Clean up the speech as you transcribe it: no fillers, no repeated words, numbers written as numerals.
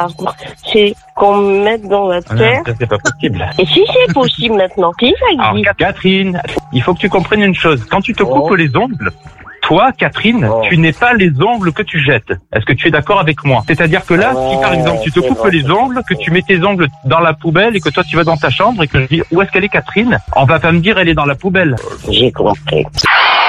C'est qu'on me mette dans la terre. Ça, c'est pas possible. Et si c'est possible maintenant, qui ça Alors, existe? Catherine, il faut que tu comprennes une chose. Quand tu te coupes les ongles, toi, Catherine, tu n'es pas les ongles que tu jettes. Est-ce que tu es d'accord avec moi? C'est-à-dire que là, si par exemple tu te coupes les ongles, que tu mets tes ongles dans la poubelle et que toi tu vas dans ta chambre et que je dis où est-ce qu'elle est Catherine, on va pas me dire elle est dans la poubelle. J'ai compris.